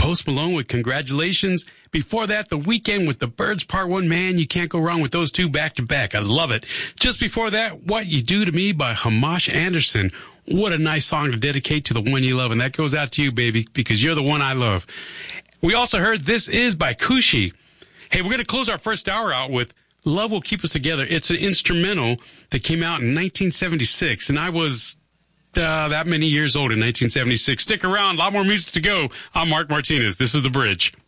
Post Malone with Congratulations. Before that, The Weeknd with The Birds Part 1. Man, you can't go wrong with those two back to back. I love it. Just before that, What You Do to Me by Hamash Anderson. What a nice song to dedicate to the one you love. And that goes out to you, baby, because you're the one I love. We also heard This Is by Kushi. Hey, we're going to close our first hour out with Love Will Keep Us Together. It's an instrumental that came out in 1976, and I was that many years old in 1976. Stick around. A lot more music to go. I'm Mark Martinez. This is The Bridge.